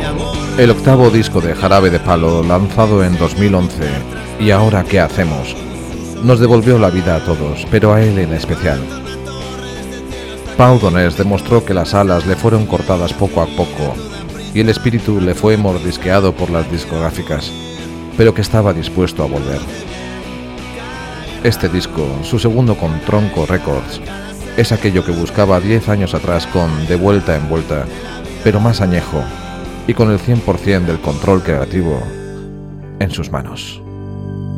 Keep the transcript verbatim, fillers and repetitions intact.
El octavo disco de Jarabe de Palo, lanzado en dos mil once, ¿Y ahora qué hacemos?, nos devolvió la vida a todos, pero a él en especial. Pau Donés demostró que las alas le fueron cortadas poco a poco y el espíritu le fue mordisqueado por las discográficas, pero que estaba dispuesto a volver. Este disco, su segundo con Tronco Records, es aquello que buscaba diez años atrás con De Vuelta en Vuelta, pero más añejo y con el cien por ciento del control creativo en sus manos.